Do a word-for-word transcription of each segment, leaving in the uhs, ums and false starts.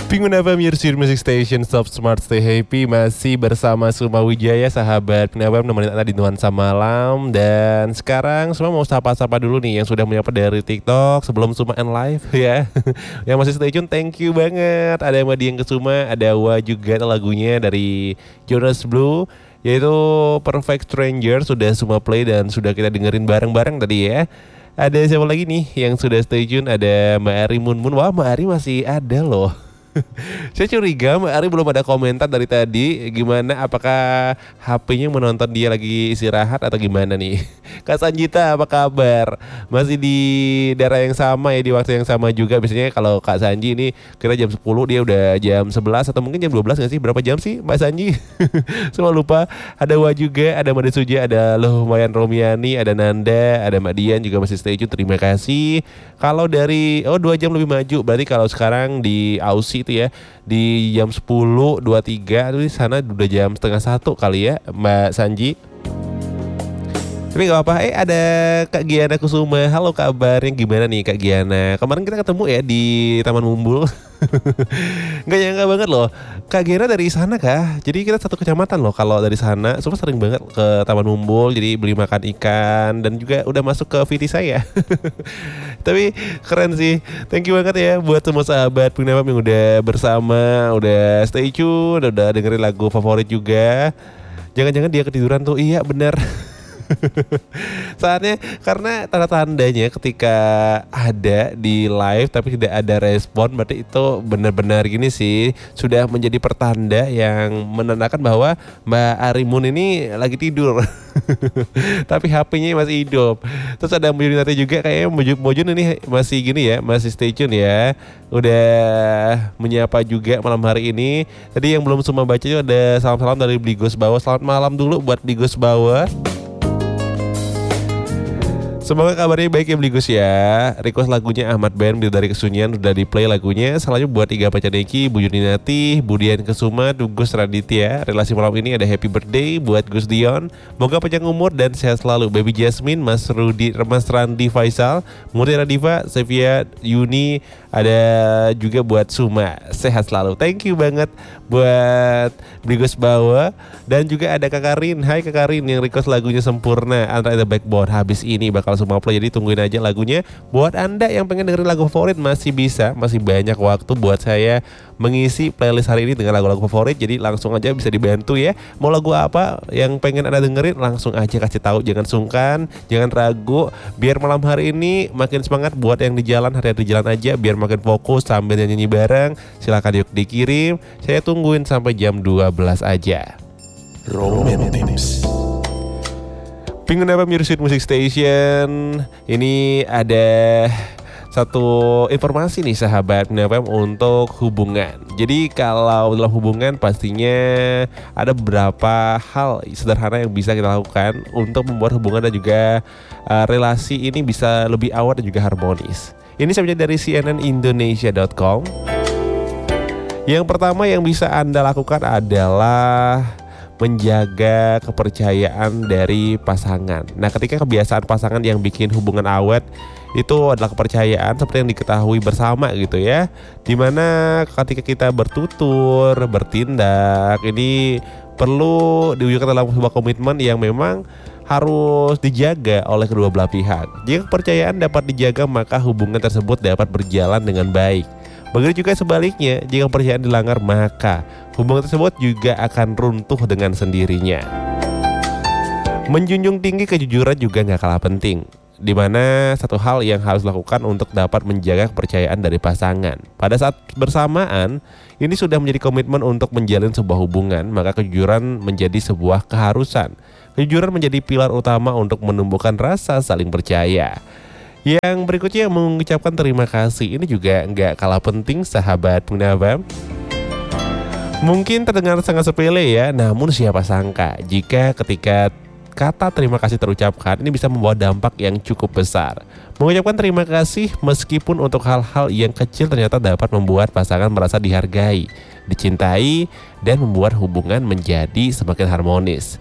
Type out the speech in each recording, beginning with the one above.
Pengguna F M, your music station, stop smart, stay happy. Masih bersama Suma Wijaya, sahabat Pengguna F M, nemenin Anda di nuansa malam. Dan sekarang Suma mau sapa-sapa dulu nih yang sudah menyapa dari TikTok sebelum Suma end live ya. Yang masih stay tune, thank you banget. Ada Mbak Dian Kesuma, ada Wa juga lagunya dari Jonas Blue, yaitu Perfect Stranger, sudah Suma play dan sudah kita dengerin bareng-bareng tadi ya. Ada siapa lagi nih yang sudah stay tune? Ada Mbak Ari Mun Mun. Wah, Mbak Ari masih ada loh. Saya curiga Mbak Ari belum ada komentar dari tadi. Gimana, apakah H P-nya menonton dia lagi istirahat atau gimana nih? Kak Sanjita, apa kabar? Masih di daerah yang sama ya, di waktu yang sama juga. Biasanya kalau Kak Sanji ini kira jam sepuluh, dia udah jam sebelas atau mungkin jam dua belas gak sih? Berapa jam sih Mbak Sanji? Semua lupa. Ada Wa juga, ada Mada Suja, ada Lumayan Romiani, ada Nanda, ada Mbak Dian juga masih stay tune. Terima kasih. Kalau dari, oh dua jam lebih maju, berarti kalau sekarang di Aussie itu ya, di jam sepuluh dua puluh tiga, itu di sana udah jam setengah satu kali ya Mbak Sanji. Tapi gak apa-apa. Eh ada Kak Giana Kusuma. Halo, kabarnya gimana nih Kak Giana? Kemarin kita ketemu ya di Taman Mumbul. Gak nyangka banget loh, Kak Giana dari sana kah? Jadi kita satu kecamatan loh kalau dari sana. Semua sering banget ke Taman Mumbul, jadi beli makan ikan. Dan juga udah masuk ke V T saya. Tapi keren sih. Thank you banget ya buat semua sahabat Pengguna F M yang udah bersama, udah stay tune, udah dengerin lagu favorit juga. Jangan-jangan dia ketiduran tuh. Iya bener. Saatnya, karena tanda-tandanya ketika ada di live tapi tidak ada respon, berarti itu benar-benar gini sih, sudah menjadi pertanda yang menandakan bahwa Mbak Arimun ini lagi tidur. Tapi H P-nya masih hidup. Terus ada Mbak Yunati juga, kayaknya Mojun ini masih gini ya, masih stay tune ya. Udah menyapa juga malam hari ini. Tadi yang belum semua baca itu ada salam-salam dari Bligos Bawa. Selamat malam dulu buat Bligos Bawa. Semoga kabarnya baik ya Bligus ya. Request lagunya Ahmad Ben dari Kesunyian udah di play lagunya. Selanjutnya buat Iga Pacaneki, Bu Yuninati, Budian Kesuma, Gus Raditya. Relasi malam ini ada happy birthday buat Gus Dion. Moga panjang umur dan sehat selalu. Baby Jasmine, Mas Rudi, Mas Randi Faisal, Murti Radiva, Sevia, Yuni. Ada juga buat Suma, sehat selalu. Thank you banget buat Bligus Bawa. Dan juga ada Kak Karin. Hai Kak Karin yang request lagunya Sempurna, Under the Backbone. Habis ini bakal semua play, jadi tungguin aja lagunya. Buat Anda yang pengen dengerin lagu favorit masih bisa, masih banyak waktu buat saya mengisi playlist hari ini dengan lagu-lagu favorit. Jadi langsung aja bisa dibantu ya. Mau lagu apa yang pengen Anda dengerin, langsung aja kasih tahu, jangan sungkan, jangan ragu. Biar malam hari ini makin semangat buat yang di jalan, hari di jalan aja biar makin fokus sambil nyanyi bareng. Silakan yuk dikirim. Saya tungguin sampai jam dua belas aja. Romantics. Pengguna F M Music Station. Ini ada satu informasi nih sahabat Pengguna F M untuk hubungan. Jadi kalau dalam hubungan pastinya ada beberapa hal sederhana yang bisa kita lakukan untuk membuat hubungan dan juga uh, relasi ini bisa lebih awet dan juga harmonis. Ini saya baca dari C N N Indonesia dot com. Yang pertama yang bisa Anda lakukan adalah menjaga kepercayaan dari pasangan. Nah, ketika kebiasaan pasangan yang bikin hubungan awet itu adalah kepercayaan seperti yang diketahui bersama gitu ya. Dimana ketika kita bertutur, bertindak, ini perlu diwujudkan dalam sebuah komitmen yang memang harus dijaga oleh kedua belah pihak. Jika kepercayaan dapat dijaga, maka hubungan tersebut dapat berjalan dengan baik. Begitu juga sebaliknya, jika kepercayaan dilanggar, maka hubungan tersebut juga akan runtuh dengan sendirinya. Menjunjung tinggi kejujuran juga gak kalah penting, di mana satu hal yang harus dilakukan untuk dapat menjaga kepercayaan dari pasangan. Pada saat bersamaan, ini sudah menjadi komitmen untuk menjalin sebuah hubungan, maka kejujuran menjadi sebuah keharusan. Kejujuran menjadi pilar utama untuk menumbuhkan rasa saling percaya. Yang berikutnya mengucapkan terima kasih. Ini juga nggak kalah penting sahabat Pengguna F M. Mungkin terdengar sangat sepele ya, namun siapa sangka jika ketika kata terima kasih terucapkan, ini bisa membawa dampak yang cukup besar. Mengucapkan terima kasih meskipun untuk hal-hal yang kecil ternyata dapat membuat pasangan merasa dihargai, dicintai, dan membuat hubungan menjadi semakin harmonis.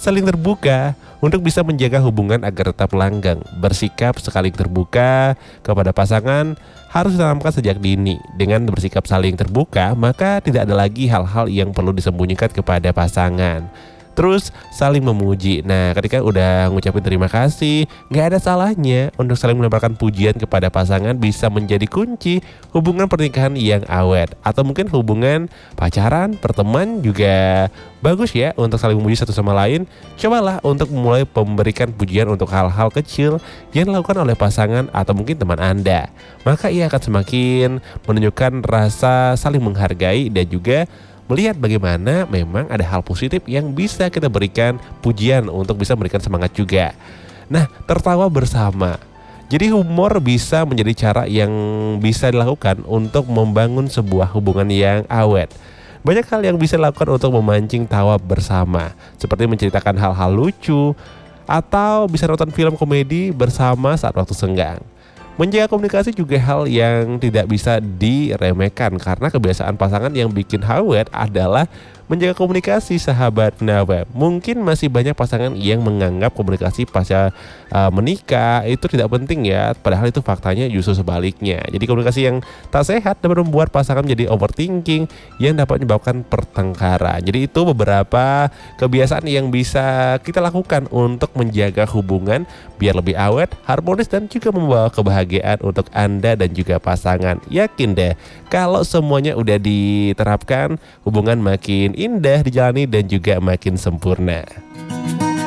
saling terbuka untuk bisa menjaga hubungan agar tetap langgeng. Bersikap saling terbuka kepada pasangan harus ditanamkan sejak dini. Dengan bersikap saling terbuka, maka tidak ada lagi hal-hal yang perlu disembunyikan kepada pasangan. Terus saling memuji. Nah, ketika udah ngucapin terima kasih, gak ada salahnya untuk saling menebarkan pujian kepada pasangan bisa menjadi kunci hubungan pernikahan yang awet. Atau mungkin hubungan pacaran, perteman juga bagus ya untuk saling memuji satu sama lain. Cobalah untuk mulai memberikan pujian untuk hal-hal kecil yang dilakukan oleh pasangan atau mungkin teman Anda. Maka ia akan semakin menunjukkan rasa saling menghargai dan juga melihat bagaimana memang ada hal positif yang bisa kita berikan pujian untuk bisa memberikan semangat juga. Nah, tertawa bersama. Jadi humor bisa menjadi cara yang bisa dilakukan untuk membangun sebuah hubungan yang awet. Banyak hal yang bisa dilakukan untuk memancing tawa bersama, seperti menceritakan hal-hal lucu atau bisa nonton film komedi bersama saat waktu senggang. Menjaga komunikasi juga hal yang tidak bisa diremehkan karena kebiasaan pasangan yang bikin awet adalah menjaga komunikasi, sahabat. Nah, mungkin masih banyak pasangan yang menganggap komunikasi pasca uh, menikah itu tidak penting ya, padahal itu faktanya justru sebaliknya. Jadi komunikasi yang tak sehat dapat membuat pasangan menjadi overthinking yang dapat menyebabkan pertengkaran. Jadi itu beberapa kebiasaan yang bisa kita lakukan untuk menjaga hubungan biar lebih awet, harmonis dan juga membawa kebahagiaan untuk Anda dan juga pasangan. Yakin deh kalau semuanya udah diterapkan, hubungan makin indah dijalani dan juga makin sempurna.